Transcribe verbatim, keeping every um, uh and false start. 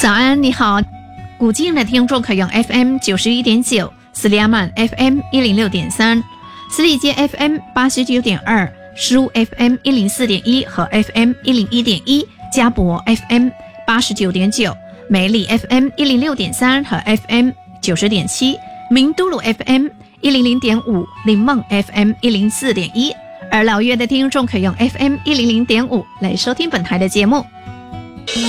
早安，你好。古晋的听众可用 F M 九十一点九，斯里亚曼 F M 一零六点三，斯里街 F M 八十九点二，苏 F M 一零四点一和 F M 一零一点一，加博 F M 八十九点九，美丽 F M 一零六点三和 F M 九十点七，明都鲁 F M 一零零点五，林梦 F M 一零四点一。而老粤的听众可用 F M 一零零点五来收听本台的节目。